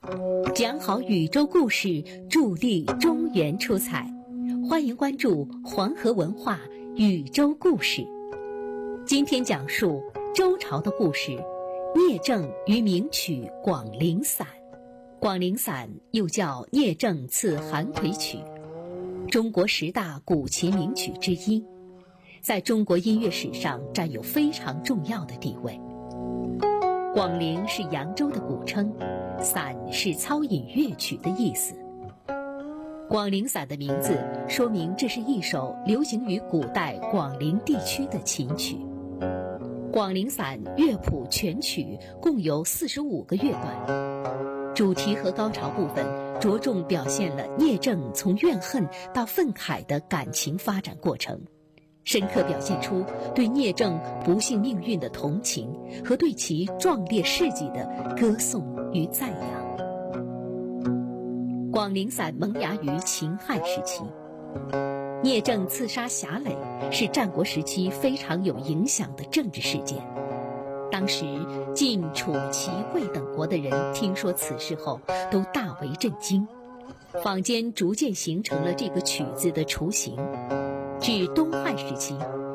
讲好宇宙故事，助力中原出彩。欢迎关注黄河文化宇宙故事。今天讲述周朝的故事，聂政与名曲《广陵散》。广陵散又叫聂政赐韩魁曲，中国10大古琴名曲之一，在中国音乐史上占有非常重要的地位。广陵是扬州的古称，散是操引乐曲的意思。广陵散的名字说明这是一首流行于古代广陵地区的琴曲。广陵散乐谱全曲共有45个乐段，主题和高潮部分着重表现了聂政从怨恨到愤慨的感情发展过程，深刻表现出对聂政不幸命运的同情和对其壮烈事迹的歌颂与赞扬。广陵散萌芽于秦汉时期，聂政刺杀侠垒是战国时期非常有影响的政治事件。当时晋、楚、齐、魏等国的人听说此事后都大为震惊，坊间逐渐形成了这个曲子的雏形。至东汉时期，